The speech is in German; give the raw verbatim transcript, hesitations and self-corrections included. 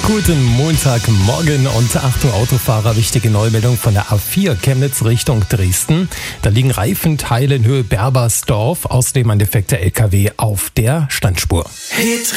Guten Montagmorgen und Achtung Autofahrer, wichtige Neumeldung von der A vier Chemnitz Richtung Dresden. Da liegen Reifenteile in Höhe Berbersdorf, außerdem ein defekter L K W auf der Standspur.